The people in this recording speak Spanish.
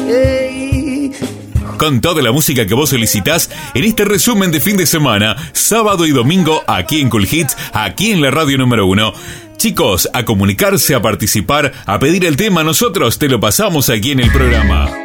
Con toda la música que vos solicitás en este resumen de fin de semana, sábado y domingo, aquí en Cool Hits, aquí en la radio número 1. Chicos, a comunicarse, a participar, a pedir el tema, nosotros te lo pasamos aquí en el programa.